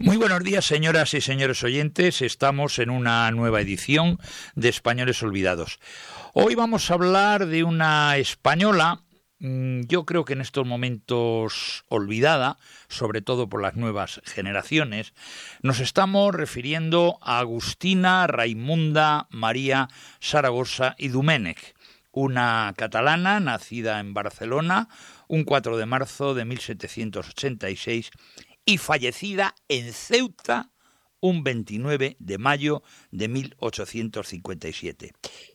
Muy buenos días, señoras y señores oyentes. Estamos en una nueva edición de Españoles Olvidados. Hoy vamos a hablar de una española, yo creo que en estos momentos olvidada, sobre todo por las nuevas generaciones. Nos estamos refiriendo a Agustina Raimunda María Zaragoza y Domènech, una catalana nacida en Barcelona un 4 de marzo de 1786 y fallecida en Ceuta un 29 de mayo de 1857.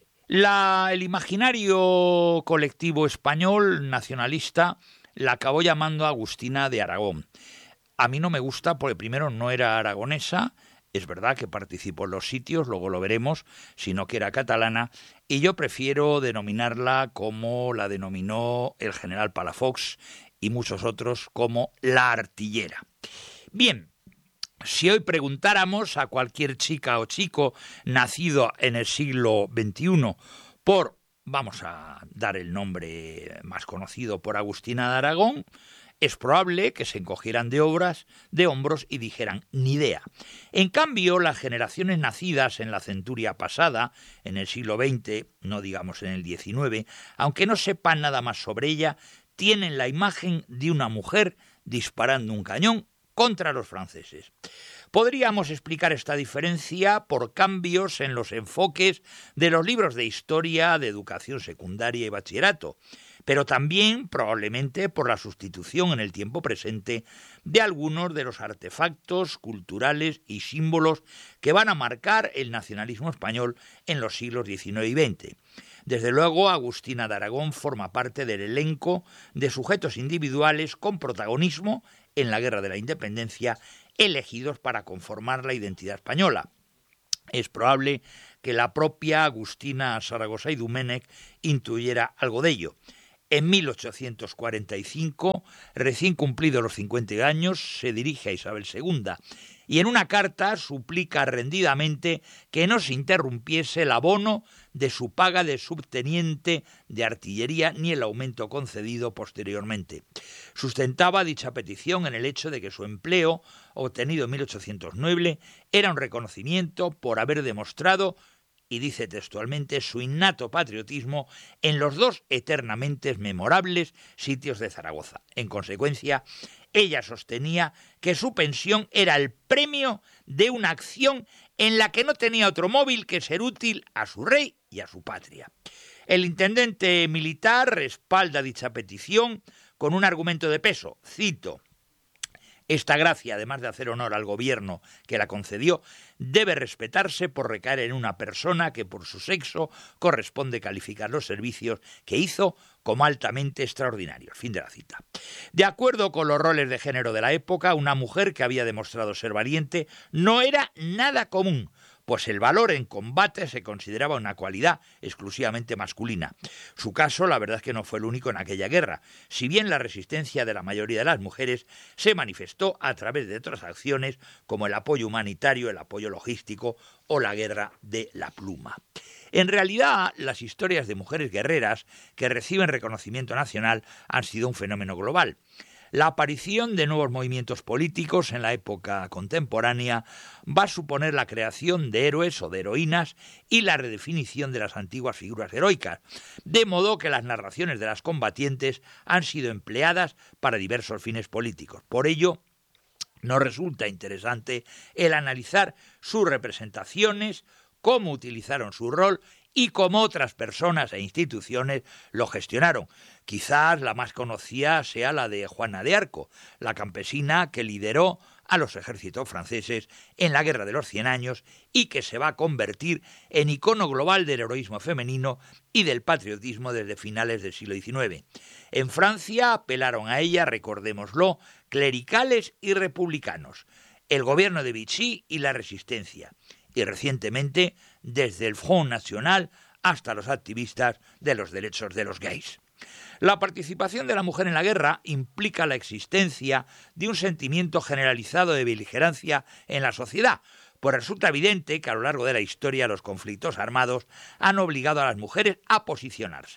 El imaginario colectivo español nacionalista la acabó llamando Agustina de Aragón. A mí no me gusta porque primero no era aragonesa, es verdad que participó en los sitios, luego lo veremos, sino que era catalana, y yo prefiero denominarla como la denominó el general Palafox y muchos otros, como la artillera. Bien, si hoy preguntáramos a cualquier chica o chico nacido en el siglo XXI vamos a dar el nombre más conocido, por Agustina de Aragón, es probable que se encogieran de hombros y dijeran, ni idea. En cambio, las generaciones nacidas en la centuria pasada, en el siglo XX, no digamos en el XIX, aunque no sepan nada más sobre ella, tienen la imagen de una mujer disparando un cañón contra los franceses. Podríamos explicar esta diferencia por cambios en los enfoques de los libros de historia, de educación secundaria y bachillerato, pero también probablemente por la sustitución en el tiempo presente de algunos de los artefactos culturales y símbolos que van a marcar el nacionalismo español en los siglos XIX y XX. Desde luego, Agustina de Aragón forma parte del elenco de sujetos individuales con protagonismo en la Guerra de la Independencia, elegidos para conformar la identidad española. Es probable que la propia Agustina Zaragoza y Domènech intuyera algo de ello. En 1845, recién cumplidos los 50 años, se dirige a Isabel II y en una carta suplica rendidamente que no se interrumpiese el abono de su paga de subteniente de artillería ni el aumento concedido posteriormente. Sustentaba dicha petición en el hecho de que su empleo, obtenido en 1809, era un reconocimiento por haber demostrado, y dice textualmente, su innato patriotismo en los dos eternamente memorables sitios de Zaragoza. En consecuencia, ella sostenía que su pensión era el premio de una acción en la que no tenía otro móvil que ser útil a su rey y a su patria. El intendente militar respalda dicha petición con un argumento de peso, cito: esta gracia, además de hacer honor al gobierno que la concedió, debe respetarse por recaer en una persona que por su sexo corresponde calificar los servicios que hizo como altamente extraordinarios. Fin de la cita. De acuerdo con los roles de género de la época, una mujer que había demostrado ser valiente no era nada común, pues el valor en combate se consideraba una cualidad exclusivamente masculina. Su caso, la verdad es que no fue el único en aquella guerra, si bien la resistencia de la mayoría de las mujeres se manifestó a través de otras acciones como el apoyo humanitario, el apoyo logístico o la guerra de la pluma. En realidad, las historias de mujeres guerreras que reciben reconocimiento nacional han sido un fenómeno global. La aparición de nuevos movimientos políticos en la época contemporánea va a suponer la creación de héroes o de heroínas y la redefinición de las antiguas figuras heroicas, de modo que las narraciones de las combatientes han sido empleadas para diversos fines políticos. Por ello, nos resulta interesante el analizar sus representaciones, cómo utilizaron su rol y cómo otras personas e instituciones lo gestionaron. Quizás la más conocida sea la de Juana de Arco, la campesina que lideró a los ejércitos franceses en la Guerra de los 100 Años y que se va a convertir en icono global del heroísmo femenino y del patriotismo desde finales del siglo XIX. En Francia apelaron a ella, recordémoslo, clericales y republicanos, el gobierno de Vichy y la resistencia, y recientemente desde el Front National hasta los activistas de los derechos de los gays. La participación de la mujer en la guerra implica la existencia de un sentimiento generalizado de beligerancia en la sociedad, pues resulta evidente que a lo largo de la historia los conflictos armados han obligado a las mujeres a posicionarse.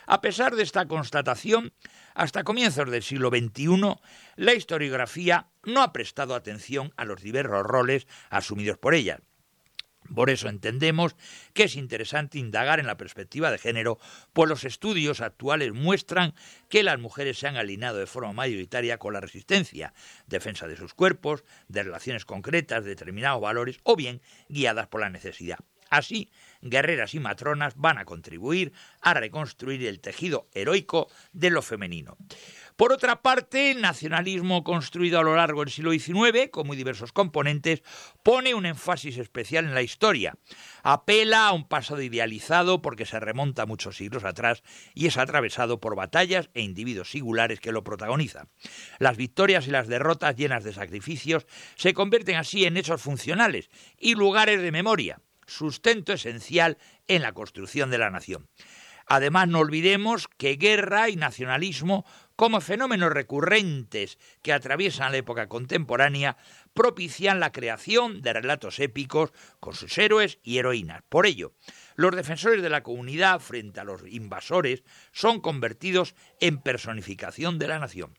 A pesar de esta constatación, hasta comienzos del siglo XXI, la historiografía no ha prestado atención a los diversos roles asumidos por ellas. Por eso entendemos que es interesante indagar en la perspectiva de género, pues los estudios actuales muestran que las mujeres se han alineado de forma mayoritaria con la resistencia, defensa de sus cuerpos, de relaciones concretas, de determinados valores o bien guiadas por la necesidad. Así, guerreras y matronas van a contribuir a reconstruir el tejido heroico de lo femenino. Por otra parte, el nacionalismo construido a lo largo del siglo XIX, con muy diversos componentes, pone un énfasis especial en la historia. Apela a un pasado idealizado porque se remonta muchos siglos atrás y es atravesado por batallas e individuos singulares que lo protagonizan. Las victorias y las derrotas llenas de sacrificios se convierten así en hechos funcionales y lugares de memoria, sustento esencial en la construcción de la nación. Además, no olvidemos que guerra y nacionalismo, como fenómenos recurrentes que atraviesan la época contemporánea, propician la creación de relatos épicos con sus héroes y heroínas. Por ello, los defensores de la comunidad frente a los invasores son convertidos en personificación de la nación.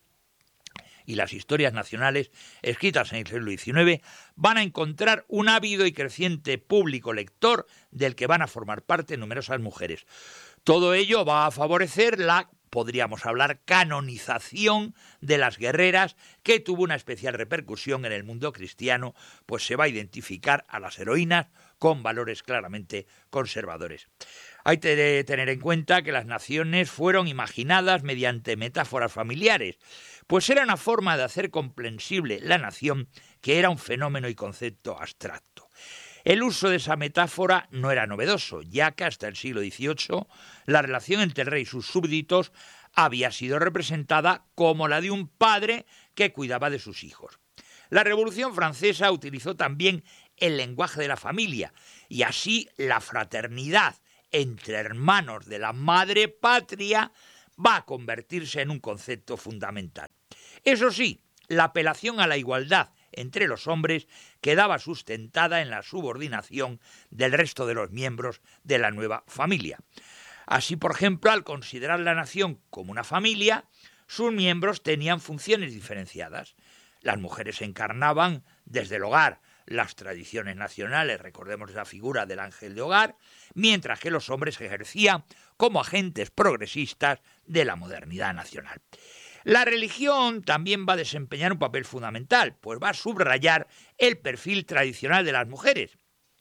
Y las historias nacionales, escritas en el siglo XIX, van a encontrar un ávido y creciente público lector del que van a formar parte numerosas mujeres. Todo ello va a favorecer la, podríamos hablar, canonización de las guerreras, que tuvo una especial repercusión en el mundo cristiano, pues se va a identificar a las heroínas con valores claramente conservadores. Hay que tener en cuenta que las naciones fueron imaginadas mediante metáforas familiares, pues era una forma de hacer comprensible la nación, que era un fenómeno y concepto abstracto. El uso de esa metáfora no era novedoso, ya que hasta el siglo XVIII la relación entre el rey y sus súbditos había sido representada como la de un padre que cuidaba de sus hijos. La Revolución Francesa utilizó también el lenguaje de la familia, y así la fraternidad entre hermanos de la madre patria va a convertirse en un concepto fundamental. Eso sí, la apelación a la igualdad entre los hombres quedaba sustentada en la subordinación del resto de los miembros de la nueva familia. Así, por ejemplo, al considerar la nación como una familia, sus miembros tenían funciones diferenciadas. Las mujeres encarnaban desde el hogar las tradiciones nacionales, recordemos la figura del ángel de hogar, mientras que los hombres ejercían como agentes progresistas de la modernidad nacional. La religión también va a desempeñar un papel fundamental, pues va a subrayar el perfil tradicional de las mujeres.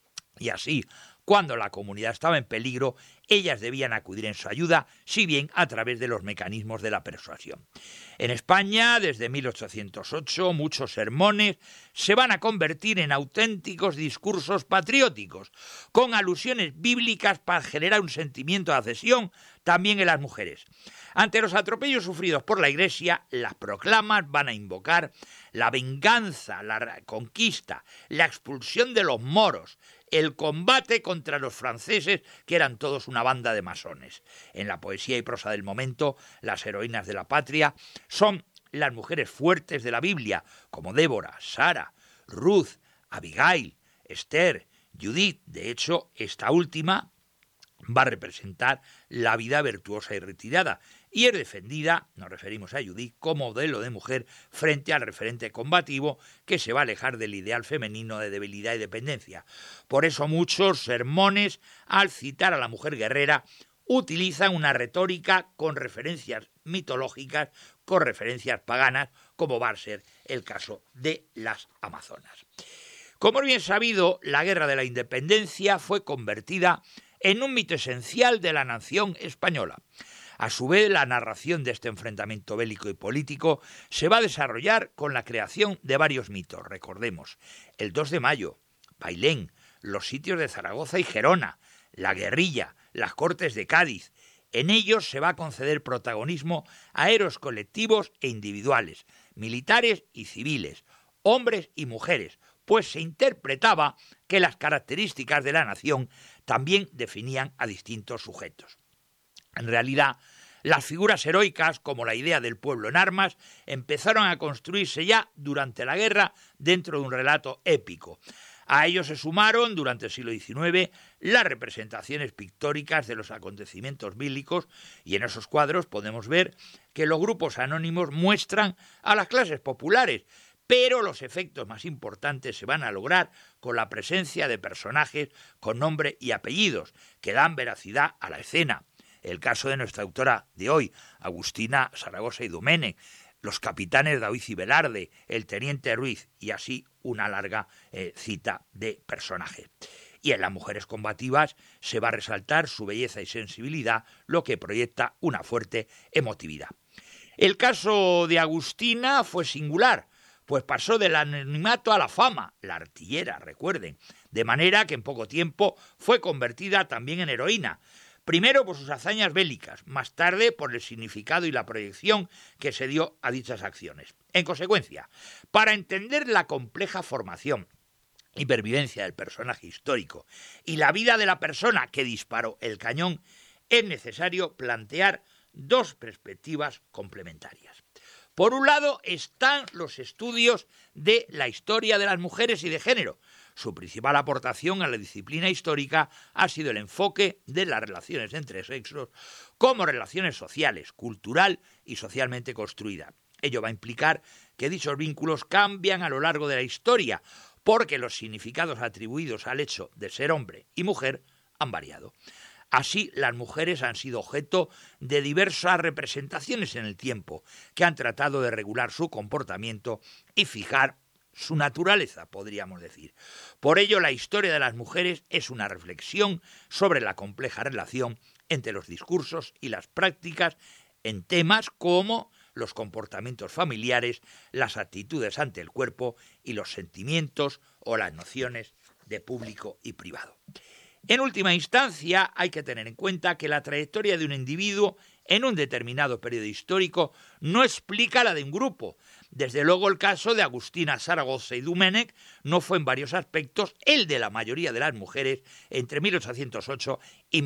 Y así, cuando la comunidad estaba en peligro, ellas debían acudir en su ayuda, si bien a través de los mecanismos de la persuasión. En España, desde 1808, muchos sermones se van a convertir en auténticos discursos patrióticos, con alusiones bíblicas para generar un sentimiento de adhesión también en las mujeres. Ante los atropellos sufridos por la Iglesia, las proclamas van a invocar la venganza, la conquista, la expulsión de los moros, el combate contra los franceses, que eran todos una banda de masones. En la poesía y prosa del momento, las heroínas de la patria son las mujeres fuertes de la Biblia, como Débora, Sara, Ruth, Abigail, Esther, Judith. De hecho, esta última va a representar la vida virtuosa y retirada, y es defendida, nos referimos a Judith, como modelo de mujer frente al referente combativo que se va a alejar del ideal femenino de debilidad y dependencia. Por eso muchos sermones, al citar a la mujer guerrera, utilizan una retórica con referencias mitológicas, con referencias paganas, como va a ser el caso de las amazonas. Como es bien sabido, la Guerra de la Independencia fue convertida en un mito esencial de la nación española. A su vez, la narración de este enfrentamiento bélico y político se va a desarrollar con la creación de varios mitos. Recordemos, el 2 de mayo, Bailén, los sitios de Zaragoza y Gerona, la guerrilla, las Cortes de Cádiz. En ellos se va a conceder protagonismo a héroes colectivos e individuales, militares y civiles, hombres y mujeres, pues se interpretaba que las características de la nación también definían a distintos sujetos. En realidad, las figuras heroicas, como la idea del pueblo en armas, empezaron a construirse ya durante la guerra dentro de un relato épico. A ello se sumaron, durante el siglo XIX, las representaciones pictóricas de los acontecimientos bíblicos, y en esos cuadros podemos ver que los grupos anónimos muestran a las clases populares, pero los efectos más importantes se van a lograr con la presencia de personajes con nombre y apellidos, que dan veracidad a la escena. El caso de nuestra autora de hoy, Agustina Saragossa y Domènech, los capitanes Daoiz y Velarde, el teniente Ruiz, y así una larga cita de personajes. Y en las mujeres combativas se va a resaltar su belleza y sensibilidad, lo que proyecta una fuerte emotividad. El caso de Agustina fue singular, pues pasó del anonimato a la fama, la artillera, recuerden, de manera que en poco tiempo fue convertida también en heroína. Primero por sus hazañas bélicas, más tarde por el significado y la proyección que se dio a dichas acciones. En consecuencia, para entender la compleja formación y pervivencia del personaje histórico y la vida de la persona que disparó el cañón, es necesario plantear dos perspectivas complementarias. Por un lado están los estudios de la historia de las mujeres y de género. Su principal aportación a la disciplina histórica ha sido el enfoque de las relaciones entre sexos como relaciones sociales, cultural y socialmente construidas. Ello va a implicar que dichos vínculos cambian a lo largo de la historia, porque los significados atribuidos al hecho de ser hombre y mujer han variado. Así, las mujeres han sido objeto de diversas representaciones en el tiempo, que han tratado de regular su comportamiento y fijar su naturaleza, podríamos decir. Por ello, la historia de las mujeres es una reflexión sobre la compleja relación entre los discursos y las prácticas en temas como los comportamientos familiares, las actitudes ante el cuerpo y los sentimientos o las nociones de público y privado. En última instancia, hay que tener en cuenta que la trayectoria de un individuo en un determinado periodo histórico no explica la de un grupo. Desde luego, el caso de Agustina Saragossa y Domènech no fue en varios aspectos el de la mayoría de las mujeres entre 1808 y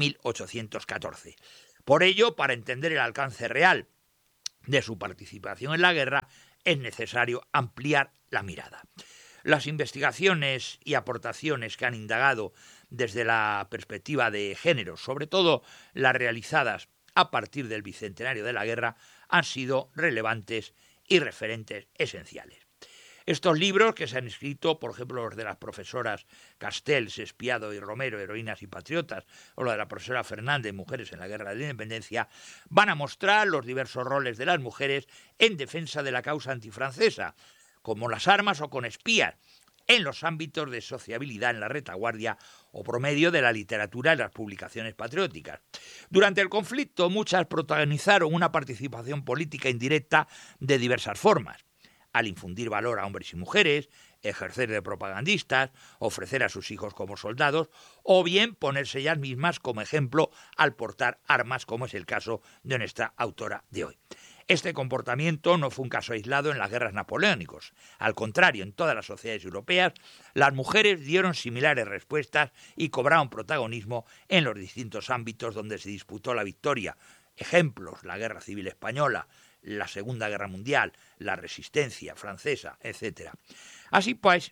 1814. Por ello, para entender el alcance real de su participación en la guerra, es necesario ampliar la mirada. Las investigaciones y aportaciones que han indagado desde la perspectiva de género, sobre todo las realizadas a partir del bicentenario de la guerra, han sido relevantes y referentes esenciales. Estos libros que se han escrito, por ejemplo, los de las profesoras Castells, Espiado y Romero, Heroínas y Patriotas, o lo de la profesora Fernández, Mujeres en la Guerra de la Independencia, van a mostrar los diversos roles de las mujeres en defensa de la causa antifrancesa, como las armas o con espías, en los ámbitos de sociabilidad en la retaguardia o por medio de la literatura y las publicaciones patrióticas. Durante el conflicto, muchas protagonizaron una participación política indirecta de diversas formas, al infundir valor a hombres y mujeres, ejercer de propagandistas, ofrecer a sus hijos como soldados, o bien ponerse ellas mismas como ejemplo al portar armas, como es el caso de nuestra autora de hoy. Este comportamiento no fue un caso aislado en las guerras napoleónicas. Al contrario, en todas las sociedades europeas, las mujeres dieron similares respuestas y cobraron protagonismo en los distintos ámbitos donde se disputó la victoria. Ejemplos: la Guerra Civil Española, la Segunda Guerra Mundial, la Resistencia francesa, etc. Así pues,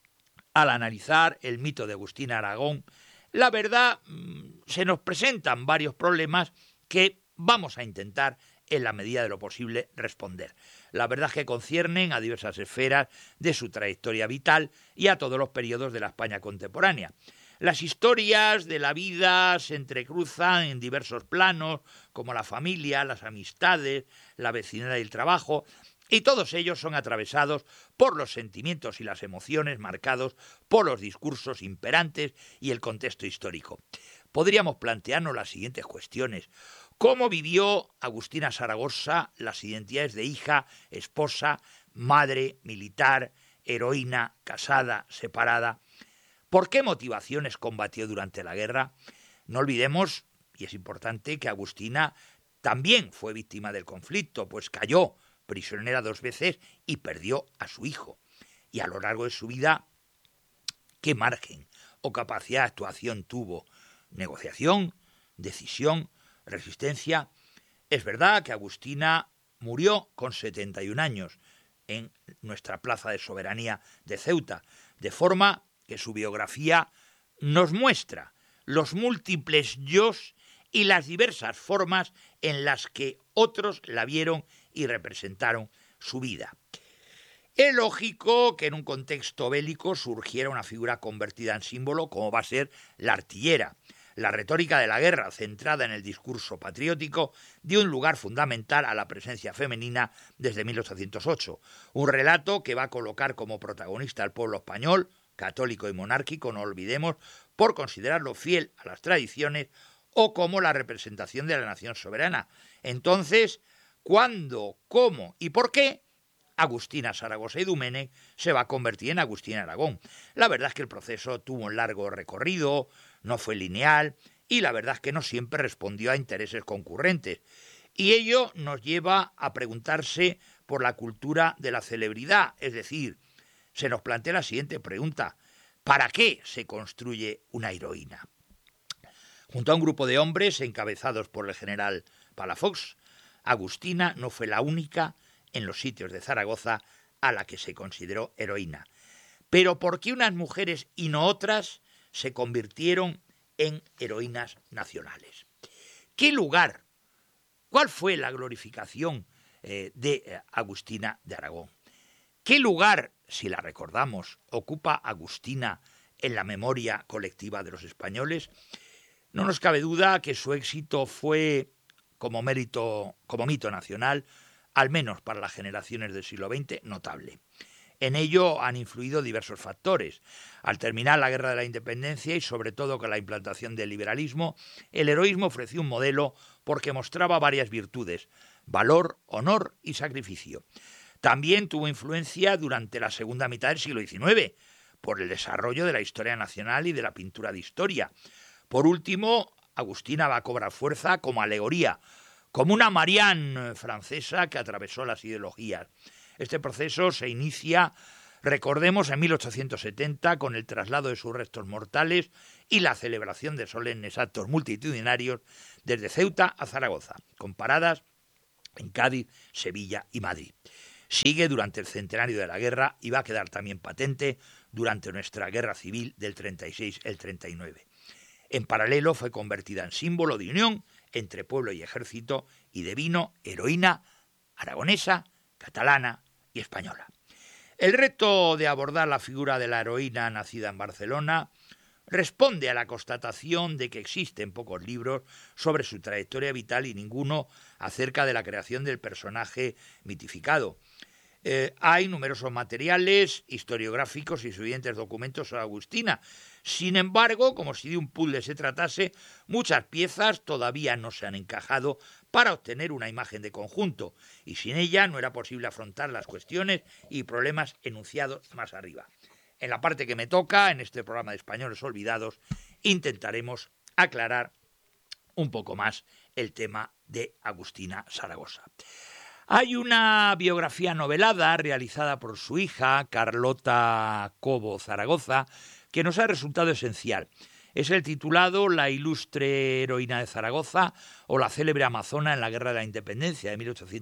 al analizar el mito de Agustina Aragón, la verdad se nos presentan varios problemas que vamos a intentar, en la medida de lo posible, responder. La verdad es que conciernen a diversas esferas de su trayectoria vital y a todos los periodos de la España contemporánea. Las historias de la vida se entrecruzan en diversos planos, como la familia, las amistades, la vecindad y el trabajo, y todos ellos son atravesados por los sentimientos y las emociones marcados por los discursos imperantes y el contexto histórico. Podríamos plantearnos las siguientes cuestiones. ¿Cómo vivió Agustina Saragossa las identidades de hija, esposa, madre, militar, heroína, casada, separada? ¿Por qué motivaciones combatió durante la guerra? No olvidemos, y es importante, que Agustina también fue víctima del conflicto, pues cayó prisionera 2 veces y perdió a su hijo. Y a lo largo de su vida, ¿qué margen o capacidad de actuación tuvo? Negociación, decisión, resistencia. Es verdad que Agustina murió con 71 años en nuestra plaza de soberanía de Ceuta, de forma que su biografía nos muestra los múltiples yos y las diversas formas en las que otros la vieron y representaron su vida. Es lógico que en un contexto bélico surgiera una figura convertida en símbolo como va a ser la artillera. La retórica de la guerra, centrada en el discurso patriótico, dio un lugar fundamental a la presencia femenina desde 1808. Un relato que va a colocar como protagonista al pueblo español, católico y monárquico, no olvidemos, por considerarlo fiel a las tradiciones o como la representación de la nación soberana. Entonces, ¿cuándo, cómo y por qué Agustina Zaragoza y Domènech se va a convertir en Agustina Aragón? La verdad es que el proceso tuvo un largo recorrido, no fue lineal y la verdad es que no siempre respondió a intereses concurrentes. Y ello nos lleva a preguntarse por la cultura de la celebridad, es decir, se nos plantea la siguiente pregunta: ¿para qué se construye una heroína? Junto a un grupo de hombres encabezados por el general Palafox, Agustina no fue la única en los sitios de Zaragoza a la que se consideró heroína. Pero ¿por qué unas mujeres y no otras se convirtieron en heroínas nacionales? ¿Qué lugar? ¿Cuál fue la glorificación de Agustina de Aragón? ¿Qué lugar, si la recordamos, ocupa Agustina en la memoria colectiva de los españoles? No nos cabe duda que su éxito fue, como mito nacional, al menos para las generaciones del siglo XX, notable. En ello han influido diversos factores. Al terminar la Guerra de la Independencia y sobre todo con la implantación del liberalismo, el heroísmo ofreció un modelo porque mostraba varias virtudes: valor, honor y sacrificio. También tuvo influencia durante la segunda mitad del siglo XIX por el desarrollo de la historia nacional y de la pintura de historia. Por último, Agustina va a cobrar fuerza como alegoría, como una Marianne francesa que atravesó las ideologías. Este proceso se inicia, recordemos, en 1870 con el traslado de sus restos mortales y la celebración de solemnes actos multitudinarios desde Ceuta a Zaragoza, con paradas en Cádiz, Sevilla y Madrid. Sigue durante el centenario de la guerra y va a quedar también patente durante nuestra guerra civil del 36 al 39. En paralelo fue convertida en símbolo de unión entre pueblo y ejército y devino heroína aragonesa, catalana y española. El reto de abordar la figura de la heroína nacida en Barcelona responde a la constatación de que existen pocos libros sobre su trayectoria vital y ninguno acerca de la creación del personaje mitificado. Hay numerosos materiales historiográficos y suficientes documentos sobre Agustina. Sin embargo, como si de un puzzle se tratase, muchas piezas todavía no se han encajado para obtener una imagen de conjunto, y sin ella no era posible afrontar las cuestiones y problemas enunciados más arriba. En la parte que me toca, en este programa de Españoles Olvidados, intentaremos aclarar un poco más el tema de Agustina Zaragoza. Hay una biografía novelada realizada por su hija, Carlota Cobo Zaragoza, que nos ha resultado esencial. Es el titulado La ilustre heroína de Zaragoza o la célebre amazona en la Guerra de la Independencia de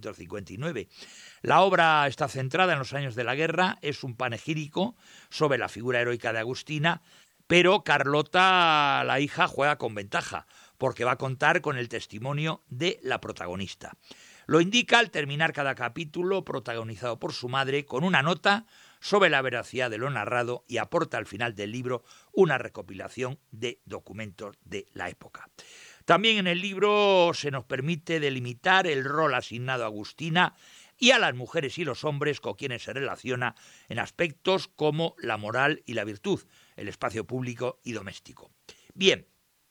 1859. La obra está centrada en los años de la guerra, es un panegírico sobre la figura heroica de Agustina, pero Carlota, la hija, juega con ventaja, porque va a contar con el testimonio de la protagonista. Lo indica al terminar cada capítulo, protagonizado por su madre, con una nota sobre la veracidad de lo narrado, y aporta al final del libro una recopilación de documentos de la época. También en el libro se nos permite delimitar el rol asignado a Agustina y a las mujeres y los hombres con quienes se relaciona en aspectos como la moral y la virtud, el espacio público y doméstico. Bien,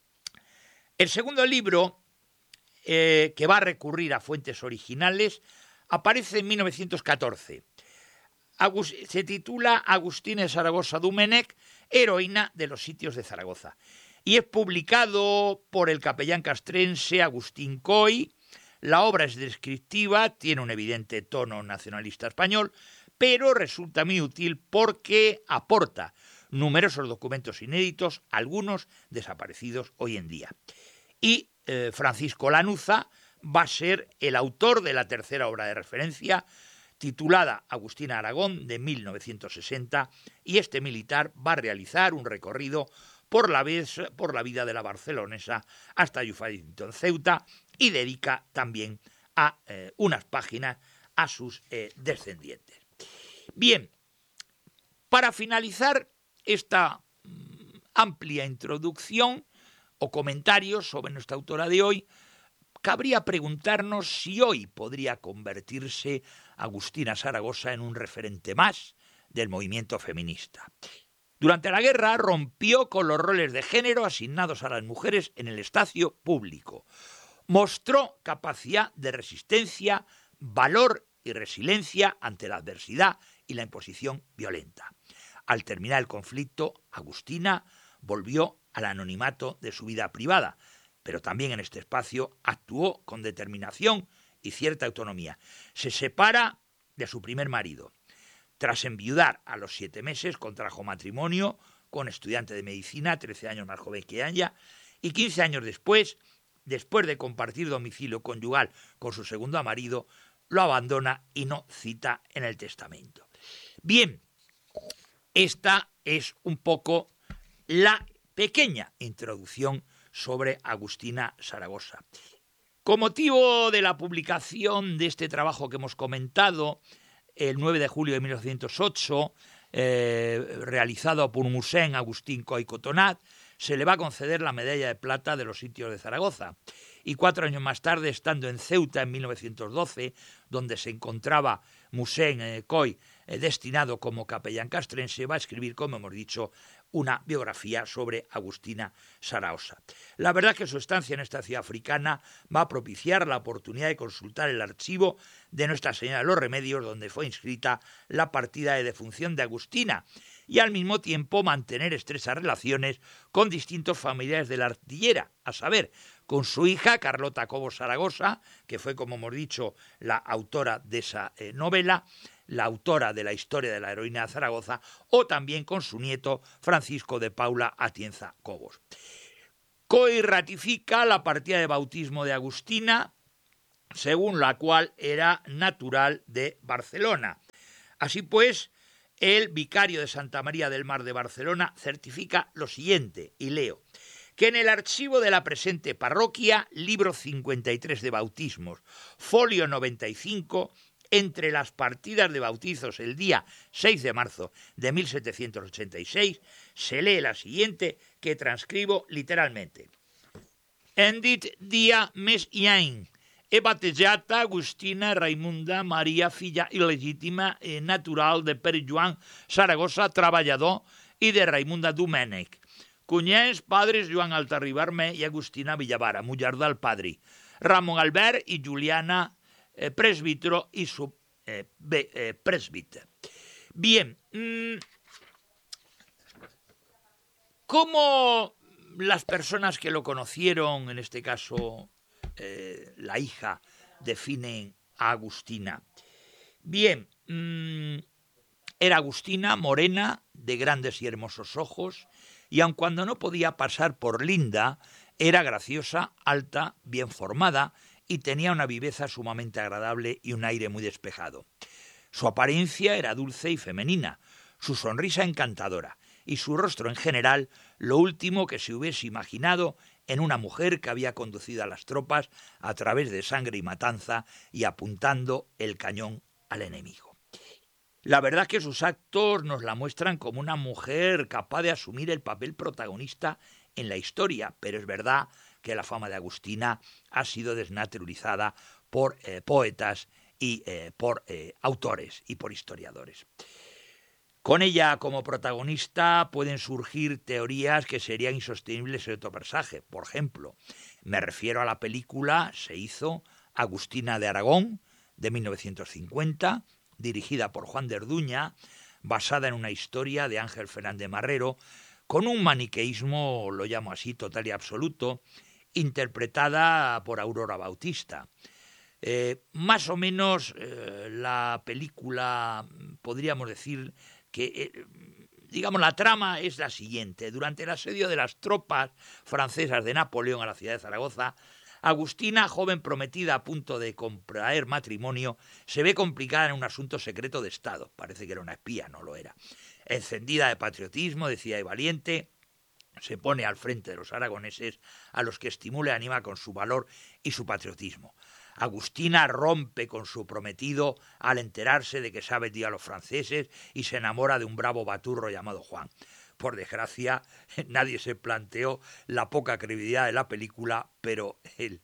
el segundo libro, que va a recurrir a fuentes originales, aparece en 1914. Se titula Agustina Zaragoza Domènech, heroína de los sitios de Zaragoza, y es publicado por el capellán castrense Agustín Coy. La obra es descriptiva, tiene un evidente tono nacionalista español, pero resulta muy útil porque aporta numerosos documentos inéditos, algunos desaparecidos hoy en día. Y Francisco Lanuza va a ser el autor de la tercera obra de referencia, titulada Agustina Aragón, de 1960, y este militar va a realizar un recorrido por la vida de la barcelonesa hasta su fallecimiento en Ceuta, y dedica también a unas páginas a sus descendientes. Bien, para finalizar esta amplia introducción o comentarios sobre nuestra autora de hoy, cabría preguntarnos si hoy podría convertirse Agustina Saragosa en un referente más del movimiento feminista. Durante la guerra rompió con los roles de género asignados a las mujeres en el espacio público. Mostró capacidad de resistencia, valor y resiliencia ante la adversidad y la imposición violenta. Al terminar el conflicto, Agustina volvió al anonimato de su vida privada, pero también en este espacio actuó con determinación y cierta autonomía. Se separa de su primer marido. Tras enviudar a los 7 meses, contrajo matrimonio con estudiante de medicina, 13 años más joven que ella, y 15 años después de compartir domicilio conyugal con su segundo marido, lo abandona y no cita en el testamento. Bien, esta es un poco la pequeña introducción sobre Agustina Saragosa. Con motivo de la publicación de este trabajo que hemos comentado, el 9 de julio de 1908, realizado por Musén Agustín Coll i Cotonat, se le va a conceder la medalla de plata de los sitios de Zaragoza. Y 4 años más tarde, estando en Ceuta en 1912, donde se encontraba Musén Coll, destinado como capellán castrense, va a escribir, como hemos dicho, una biografía sobre Agustina Saragosa. La verdad es que su estancia en esta ciudad africana va a propiciar la oportunidad de consultar el archivo de Nuestra Señora de los Remedios, donde fue inscrita la partida de defunción de Agustina, y al mismo tiempo mantener estrechas relaciones con distintos familiares de la artillera, a saber, con su hija Carlota Cobos Zaragoza, que fue, como hemos dicho, la autora de esa novela, la autora de la historia de la heroína de Zaragoza, o también con su nieto Francisco de Paula Atienza Cobos. Coll ratifica la partida de bautismo de Agustina, según la cual era natural de Barcelona. Así pues, el vicario de Santa María del Mar de Barcelona certifica lo siguiente, y leo: que en el archivo de la presente parroquia, libro 53 de bautismos, folio 95, entre las partidas de bautizos el día 6 de marzo de 1786, se lee la siguiente, que transcribo literalmente. En dit dia mes l'any he batejata Agustina Raimunda Maria, filla il·legítima natural de Pere Joan Saragosa, treballador, i de Raimunda Domènech, cunyents padres Joan Altarribarme i Agustina Villavara, muller del padrí, Ramon Albert i Juliana presbítero y presbítero. Bien, ¿cómo las personas que lo conocieron, en este caso la hija, definen a Agustina? Bien, era Agustina morena, de grandes y hermosos ojos, y aun cuando no podía pasar por linda, era graciosa, alta, bien formada, y tenía una viveza sumamente agradable y un aire muy despejado. Su apariencia era dulce y femenina, su sonrisa encantadora, y su rostro en general lo último que se hubiese imaginado en una mujer que había conducido a las tropas a través de sangre y matanza y apuntando el cañón al enemigo. La verdad es que sus actos nos la muestran como una mujer capaz de asumir el papel protagonista en la historia, pero es verdad que la fama de Agustina ha sido desnaturalizada por poetas y por autores y por historiadores. Con ella como protagonista pueden surgir teorías que serían insostenibles en otro personaje. Por ejemplo, me refiero a la película, se hizo Agustina de Aragón, de 1950, dirigida por Juan de Orduña, basada en una historia de Ángel Fernández Marrero, con un maniqueísmo, lo llamo así, total y absoluto, interpretada por Aurora Bautista. Más o menos la película, podríamos decir que, la trama es la siguiente. Durante el asedio de las tropas francesas de Napoleón a la ciudad de Zaragoza, Agustina, joven prometida a punto de contraer matrimonio, se ve complicada en un asunto secreto de Estado. Parece que era una espía, no lo era. Encendida de patriotismo, decía y valiente, se pone al frente de los aragoneses, a los que estimula y anima con su valor y su patriotismo. Agustina rompe con su prometido al enterarse de que se ha vendido a los franceses y se enamora de un bravo baturro llamado Juan. Por desgracia, nadie se planteó la poca credibilidad de la película, pero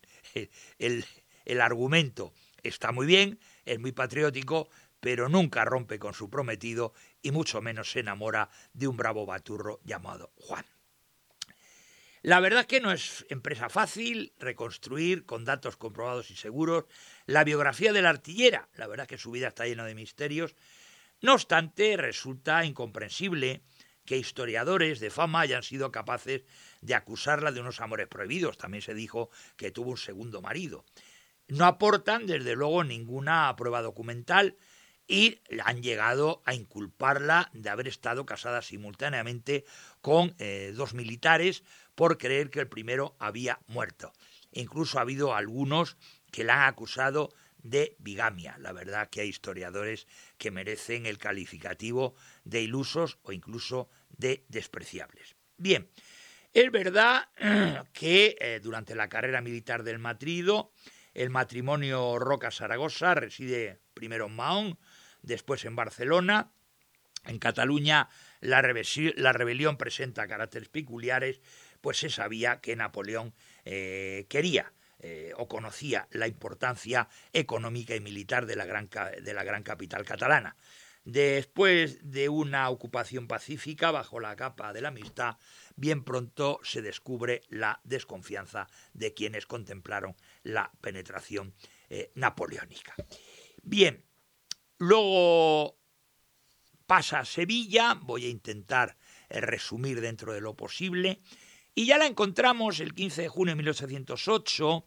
el argumento está muy bien, es muy patriótico, pero nunca rompe con su prometido y mucho menos se enamora de un bravo baturro llamado Juan. La verdad es que no es empresa fácil reconstruir con datos comprobados y seguros la biografía de la artillera. La verdad es que su vida está llena de misterios. No obstante, resulta incomprensible que historiadores de fama hayan sido capaces de acusarla de unos amores prohibidos. También se dijo que tuvo un segundo marido. No aportan, desde luego, ninguna prueba documental y han llegado a inculparla de haber estado casada simultáneamente con dos militares por creer que el primero había muerto. Incluso ha habido algunos que la han acusado de bigamia. La verdad que hay historiadores que merecen el calificativo de ilusos o incluso de despreciables. Bien, es verdad que durante la carrera militar del marido, el matrimonio Roca-Zaragoza reside primero en Mahón, después en Barcelona. En Cataluña la rebelión presenta caracteres peculiares, pues se sabía que Napoleón quería o conocía la importancia económica y militar de la gran capital catalana. Después de una ocupación pacífica bajo la capa de la amistad, bien pronto se descubre la desconfianza de quienes contemplaron la penetración napoleónica. Bien, luego pasa a Sevilla, voy a intentar resumir dentro de lo posible, y ya la encontramos el 15 de junio de 1808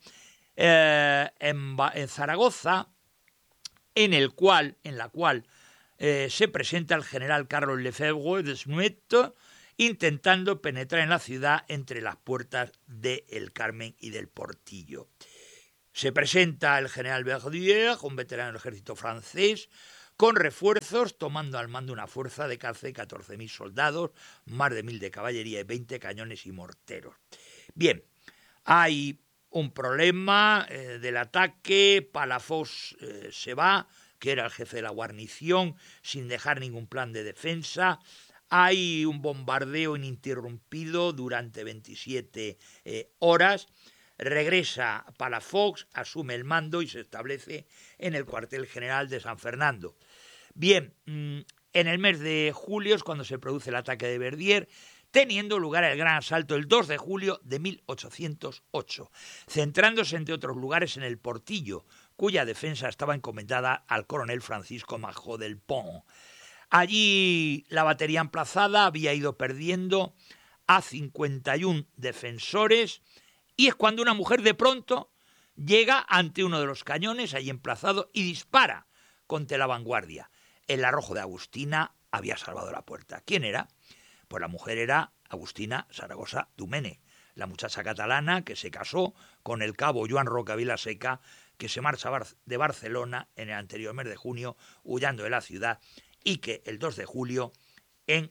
en Zaragoza, en la cual se presenta el general Carlos Lefebvre de Snuet intentando penetrar en la ciudad entre las puertas de El Carmen y del Portillo. Se presenta el general Verdier, un veterano del ejército francés, con refuerzos, tomando al mando una fuerza de casi 14.000 soldados, más de 1.000 de caballería y 20 cañones y morteros. Bien, hay un problema del ataque. Palafox se va, que era el jefe de la guarnición, sin dejar ningún plan de defensa. Hay un bombardeo ininterrumpido durante 27 horas. Regresa Palafox, asume el mando y se establece en el cuartel general de San Fernando. Bien, en el mes de julio es cuando se produce el ataque de Verdier, teniendo lugar el gran asalto el 2 de julio de 1808, centrándose entre otros lugares en el Portillo, cuya defensa estaba encomendada al coronel Francisco Majó del Pont. Allí la batería emplazada había ido perdiendo a 51 defensores y es cuando una mujer de pronto llega ante uno de los cañones allí emplazado y dispara contra la vanguardia. El arrojo de Agustina había salvado la puerta. ¿Quién era? Pues la mujer era Agustina Zaragoza Domènech, la muchacha catalana que se casó con el cabo Joan Roca Vilaseca, que se marcha de Barcelona en el anterior mes de junio, huyendo de la ciudad, y que el 2 de julio en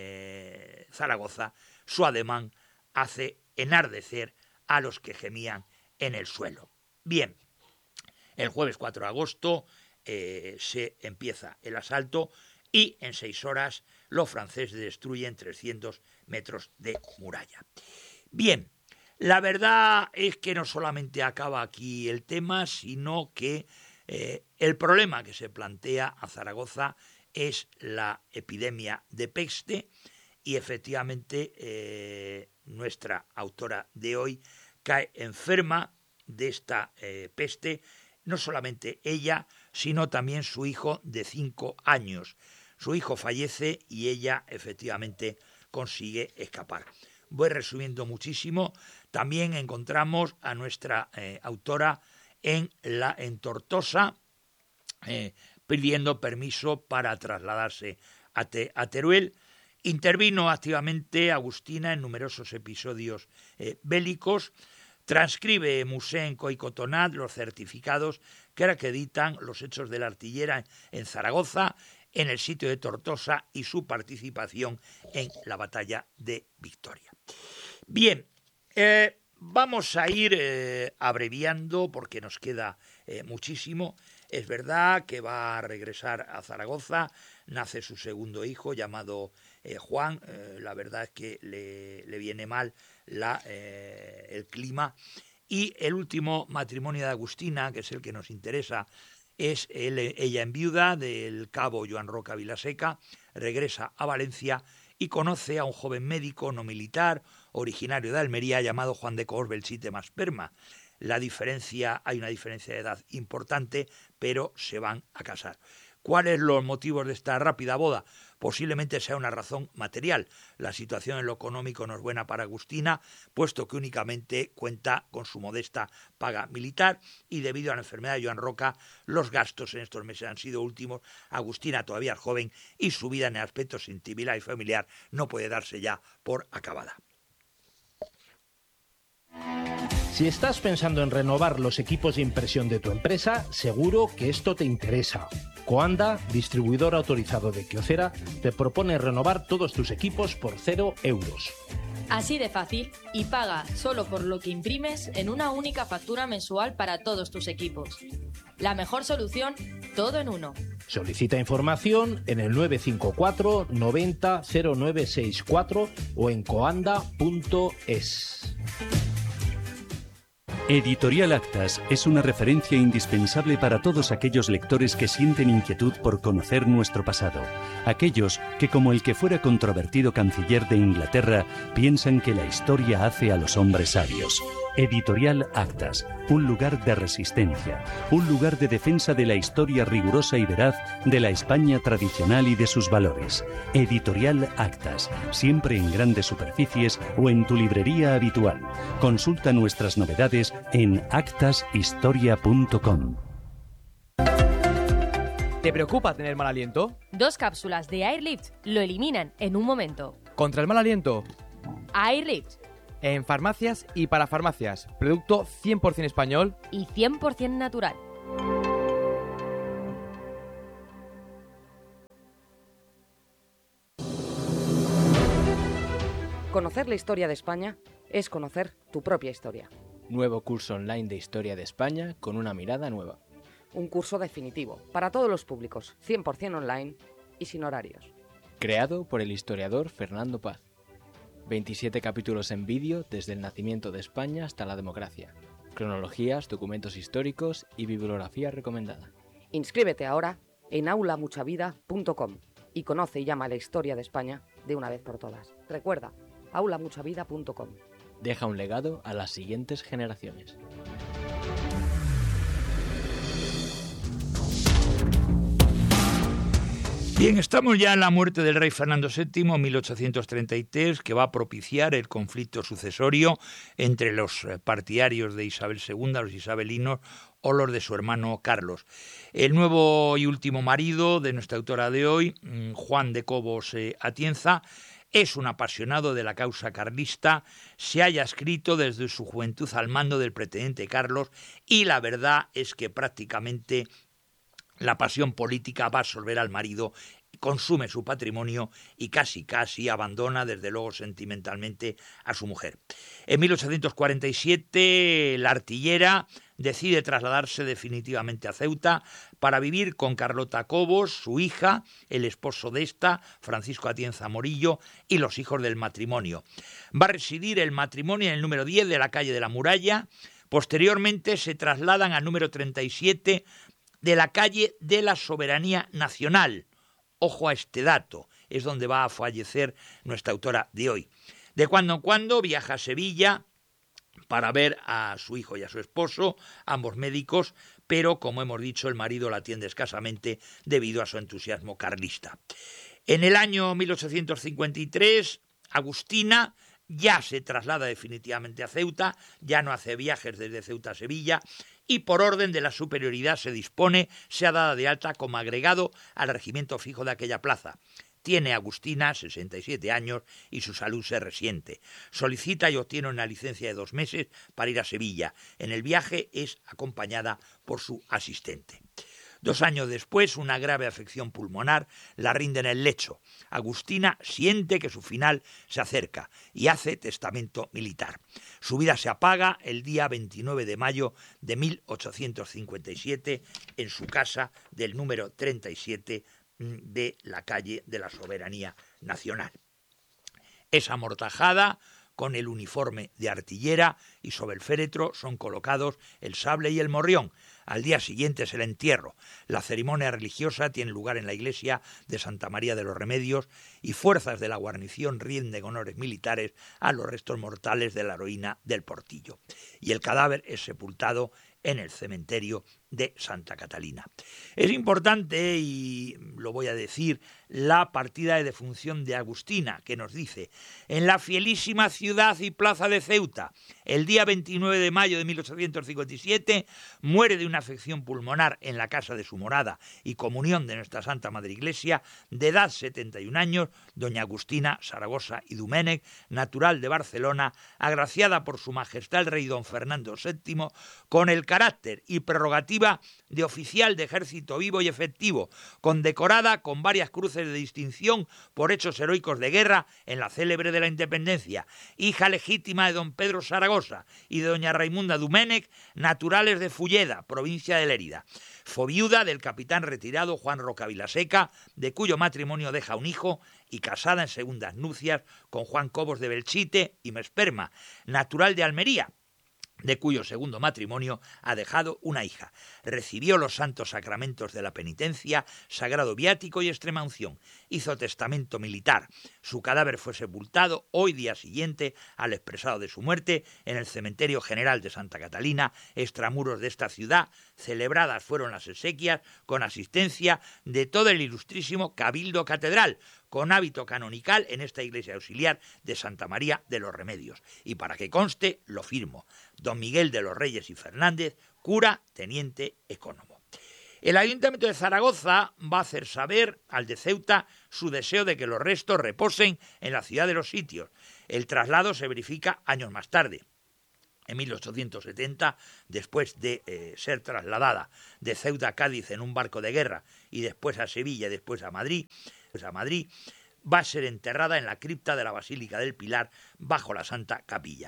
Zaragoza su ademán hace enardecer a los que gemían en el suelo. Bien, el jueves 4 de agosto se empieza el asalto y en 6 horas los franceses destruyen 300 metros de muralla. Bien, la verdad es que no solamente acaba aquí el tema, sino que el problema que se plantea a Zaragoza es la epidemia de peste y efectivamente nuestra autora de hoy cae enferma de esta peste, no solamente ella, sino también su hijo de 5 años. Su hijo fallece y ella efectivamente consigue escapar. Voy resumiendo muchísimo. También encontramos a nuestra autora en Tortosa, pidiendo permiso para trasladarse a Teruel. Intervino activamente Agustina en numerosos episodios bélicos, Transcribe Musenco y Cotonat los certificados que acreditan los hechos de la artillera en Zaragoza, en el sitio de Tortosa y su participación en la batalla de Victoria. Bien, vamos a ir abreviando porque nos queda muchísimo. Es verdad que va a regresar a Zaragoza, nace su segundo hijo llamado Juan. La verdad es que le viene mal el clima. Y el último matrimonio de Agustina, que es el que nos interesa, es ella enviuda del cabo Joan Roca Vilaseca, regresa a Valencia y conoce a un joven médico no militar, originario de Almería, llamado Juan de Cobos Belchite Masperma. Hay una diferencia de edad importante, pero se van a casar. ¿Cuáles son los motivos de esta rápida boda? Posiblemente sea una razón material. La situación en lo económico no es buena para Agustina, puesto que únicamente cuenta con su modesta paga militar y debido a la enfermedad de Joan Roca, los gastos en estos meses han sido últimos. Agustina todavía es joven y su vida en el aspecto sentimental y familiar no puede darse ya por acabada. Si estás pensando en renovar los equipos de impresión de tu empresa, seguro que esto te interesa. Coanda, distribuidor autorizado de Kyocera, te propone renovar todos tus equipos por 0 euros. Así de fácil, y paga solo por lo que imprimes en una única factura mensual para todos tus equipos. La mejor solución, todo en uno. Solicita información en el 954 90 0964 o en coanda.es. Editorial Actas es una referencia indispensable para todos aquellos lectores que sienten inquietud por conocer nuestro pasado. Aquellos que, como el que fuera controvertido canciller de Inglaterra, piensan que la historia hace a los hombres sabios. Editorial Actas, un lugar de resistencia, un lugar de defensa de la historia rigurosa y veraz de la España tradicional y de sus valores. Editorial Actas, siempre en grandes superficies o en tu librería habitual. Consulta nuestras novedades en actashistoria.com. ¿Te preocupa tener mal aliento? 2 cápsulas de Airlift lo eliminan en un momento. ¿Contra el mal aliento? Airlift. En farmacias y para farmacias. Producto 100% español y 100% natural. Conocer la historia de España es conocer tu propia historia. Nuevo curso online de Historia de España con una mirada nueva. Un curso definitivo, para todos los públicos, 100% online y sin horarios. Creado por el historiador Fernando Paz. 27 capítulos en vídeo desde el nacimiento de España hasta la democracia. Cronologías, documentos históricos y bibliografía recomendada. Inscríbete ahora en aulamuchavida.com y conoce y llama la historia de España de una vez por todas. Recuerda, aulamuchavida.com. Deja un legado a las siguientes generaciones. Bien, estamos ya en la muerte del rey Fernando VII, 1833, que va a propiciar el conflicto sucesorio entre los partidarios de Isabel II, los isabelinos, o los de su hermano Carlos. El nuevo y último marido de nuestra autora de hoy, Juan de Cobos Atienza, es un apasionado de la causa carlista, se haya escrito desde su juventud al mando del pretendiente Carlos y la verdad es que prácticamente la pasión política va a absorber al marido, consume su patrimonio y casi abandona, desde luego sentimentalmente, a su mujer. En 1847 la artillera decide trasladarse definitivamente a Ceuta para vivir con Carlota Cobos, su hija, el esposo de esta, Francisco Atienza Morillo, y los hijos del matrimonio. Va a residir el matrimonio en el número 10 de la calle de la Muralla. Posteriormente se trasladan al número 37 de la calle de la Soberanía Nacional. Ojo a este dato, es donde va a fallecer nuestra autora de hoy. De cuando en cuando viaja a Sevilla para ver a su hijo y a su esposo, ambos médicos, pero como hemos dicho, el marido la atiende escasamente debido a su entusiasmo carlista. En el año 1853, Agustina ya se traslada definitivamente a Ceuta, ya no hace viajes desde Ceuta a Sevilla y por orden de la superioridad sea dada de alta como agregado al regimiento fijo de aquella plaza. Tiene Agustina 67 años y su salud se resiente. Solicita y obtiene una licencia de 2 meses para ir a Sevilla. En el viaje es acompañada por su asistente. 2 años después, una grave afección pulmonar la rinde en el lecho. Agustina siente que su final se acerca y hace testamento militar. Su vida se apaga el día 29 de mayo de 1857 en su casa del número 37 de la calle de la Soberanía Nacional. Es amortajada con el uniforme de artillera y sobre el féretro son colocados el sable y el morrión. Al día siguiente es el entierro. La ceremonia religiosa tiene lugar en la iglesia de Santa María de los Remedios y fuerzas de la guarnición rinden honores militares a los restos mortales de la heroína del Portillo. Y el cadáver es sepultado en el cementerio de Santa Catalina. Es importante, y lo voy a decir, la partida de defunción de Agustina, que nos dice: en la fielísima ciudad y plaza de Ceuta, el día 29 de mayo de 1857, muere de una afección pulmonar en la casa de su morada y comunión de nuestra Santa Madre Iglesia, de edad 71 años, doña Agustina Zaragoza y Domènech, natural de Barcelona, agraciada por su majestad el rey don Fernando VII, con el carácter y prerrogativa de oficial de ejército vivo y efectivo, condecorada con varias cruces de distinción por hechos heroicos de guerra en la célebre de la Independencia, hija legítima de don Pedro Zaragoza y de doña Raimunda Domènech, naturales de Fulleda, provincia de Lérida. Fue viuda del capitán retirado Juan Roca Vilaseca, de cuyo matrimonio deja un hijo, y casada en segundas nupcias con Juan Cobos de Belchite y Mesperma, natural de Almería, de cuyo segundo matrimonio ha dejado una hija. Recibió los santos sacramentos de la penitencia, sagrado viático y extrema unción. Hizo testamento militar. Su cadáver fue sepultado hoy día siguiente al expresado de su muerte en el cementerio general de Santa Catalina, extramuros de esta ciudad. Celebradas fueron las exequias con asistencia de todo el ilustrísimo Cabildo Catedral, con hábito canonical en esta iglesia auxiliar de Santa María de los Remedios. Y para que conste, lo firmo: don Miguel de los Reyes y Fernández, cura, teniente, ecónomo. El Ayuntamiento de Zaragoza va a hacer saber al de Ceuta su deseo de que los restos reposen en la ciudad de los sitios. El traslado se verifica años más tarde. En 1870, después de ser trasladada de Ceuta a Cádiz en un barco de guerra y después a Sevilla y después a Madrid, va a ser enterrada en la cripta de la Basílica del Pilar bajo la Santa Capilla.